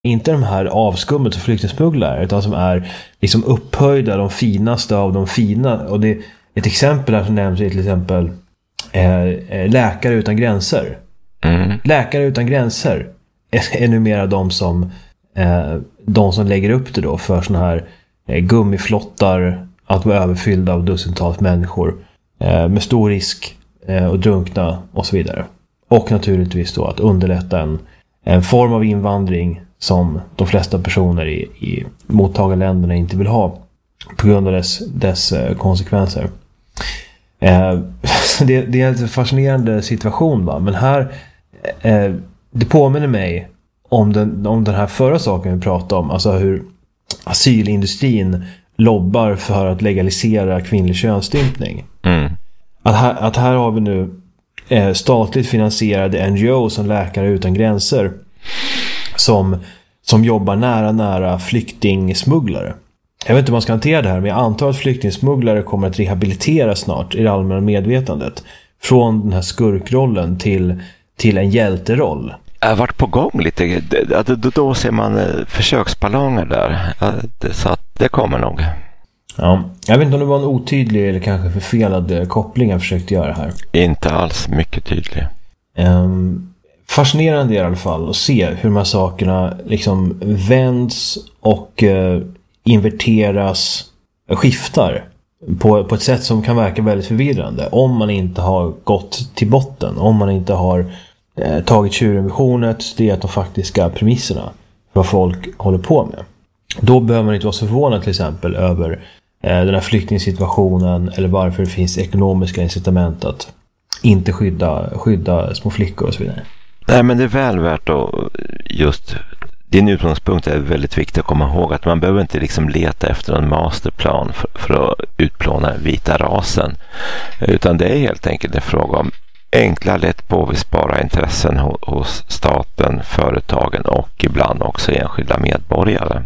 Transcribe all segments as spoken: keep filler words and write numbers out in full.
Inte de här avskummet och flyktingsmugglare, utan som är liksom upphöjda, de finaste av de fina. Och det är ett exempel här som nämns är till exempel eh, Läkare utan gränser. Mm. Läkare utan gränser är, är numera de som eh, de som lägger upp det då för såna här eh, gummiflottar att vara överfyllda av dussintals människor eh, med stor risk eh, att drunkna och så vidare. Och naturligtvis då att underlätta en, en form av invandring som de flesta personer i, i mottagarländerna inte vill ha på grund av dess, dess eh, konsekvenser. Eh, det, det är en fascinerande situation, va? Men här eh, det påminner mig om den, om den här förra saken vi pratade om, alltså hur asylindustrin lobbar för att legalisera kvinnlig könsstympning. Mm. Att, här, att här har vi nu eh, statligt finansierade N G O som Läkare utan gränser som, som jobbar nära nära flyktingsmugglare. Jag vet inte hur man ska hantera det här, men jag antar att flyktingsmugglare kommer att rehabiliteras snart i det allmänna medvetandet från den här skurkrollen till, till en hjälteroll. Jag har varit på gång lite. Då, då ser man försöksballonger där. Så att det kommer nog. Ja, jag vet inte om det var en otydlig eller kanske förfelad koppling jag försökte göra här. Inte alls mycket tydlig. Um, fascinerande i alla fall att se hur de här sakerna liksom vänds och uh, inverteras, skiftar på, på ett sätt som kan verka väldigt förvirrande om man inte har gått till botten, om man inte har eh, tagit tjuren vid hornet, studerat de faktiska premisserna för vad folk håller på med. Då behöver man inte vara så förvånad till exempel över eh, den här flyktingsituationen eller varför det finns ekonomiska incitament att inte skydda, skydda små flickor och så vidare. Nej, men det är väl värt att just din utgångspunkt är väldigt viktigt att komma ihåg att man behöver inte liksom leta efter en masterplan för, för att utplåna vita rasen, utan det är helt enkelt en fråga om enkla, lätt påvisbara intressen hos, hos staten, företagen och ibland också enskilda medborgare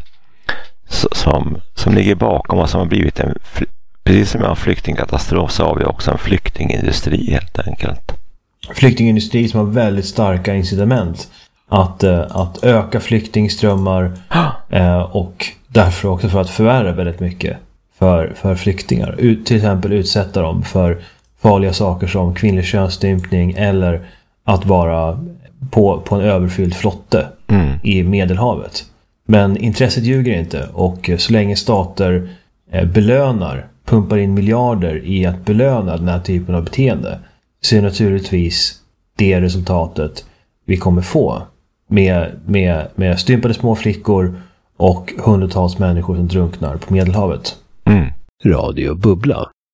som, som ligger bakom vad som har blivit en, precis som en flyktingkatastrof så har vi också en flyktingindustri helt enkelt. Flyktingindustri som har väldigt starka incitament Att, att öka flyktingströmmar eh, och därför också för att förvärra väldigt mycket för, för flyktingar. Ut, till exempel utsätta dem för farliga saker som kvinnlig könsstympning eller att vara på, på en överfylld flotte mm. i Medelhavet. Men intresset ljuger inte, och så länge stater eh, belönar, pumpar in miljarder i att belöna den här typen av beteende, så är naturligtvis det resultatet vi kommer få. Med, med, med stympade små flickor och hundratals människor som drunknar på Medelhavet. Mm. Radio Bubbla.